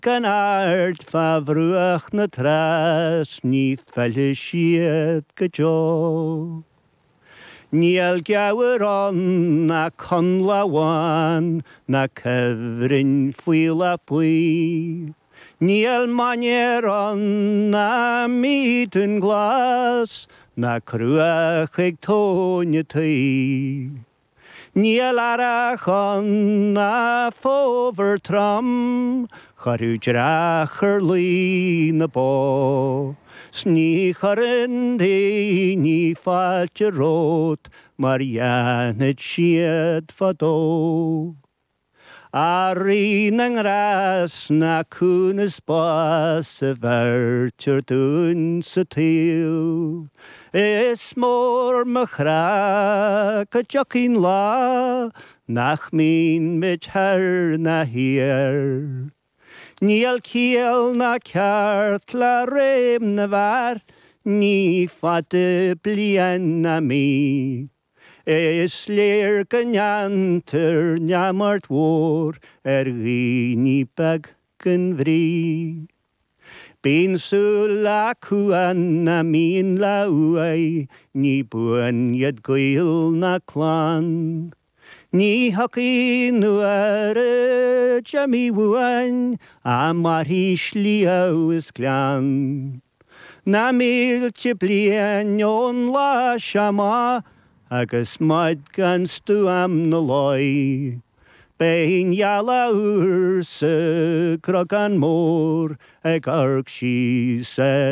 gan ard fafrwach na tras, ni felle siad gyjo. Níl geabhar an na conlawan, na cyfrin fwyla pwy. Níl manier an na myd yn glas, na crwach ag tóne ty. Níl arach an na fóver tram, charw drach lí na bó. Sní charin dé ní failte rót, mar ianid siad fadó. Arin ang ras na kunas bas a vertur dun sa til. Is mór machra ka jokin la, nach min mit her na hier. Níl kiel na ceart la réim na var, ní fade blian na mi. Is léir ganyanter nyamart wór, ní bag gan vrí. Bín sú la cuan na mín la uai, ní buan yad gwyl na clan. Ní hoci nuar jami wuan, a mar hís liau is glan. Na mílte blian on la shama, agus maid gan stú am na loi. Bein yala ur sa crogan mór, ag arg sí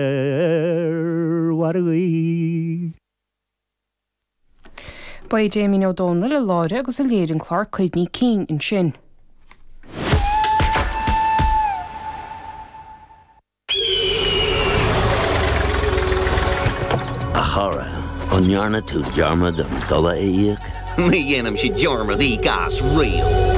warwi. Ba Jamie O'Donnell a láire agus a léireann Clark Cuidní Keane in sin. A chara, an jarna tú jarma dom dola éiag? Mi dhéanam si dearmad í gas rial.